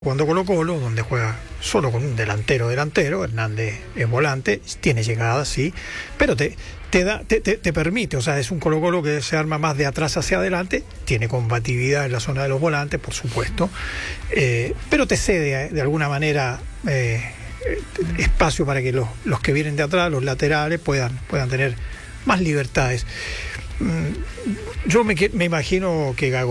Cuando Colo-Colo, donde juega solo con un delantero, Hernández es volante, tiene llegadas, sí, pero te permite, o sea, es un Colo-Colo que se arma más de atrás hacia adelante, tiene combatividad en la zona de los volantes, por supuesto, pero te cede de alguna manera espacio para que los que vienen de atrás, los laterales, puedan tener más libertades. Yo me imagino que Gago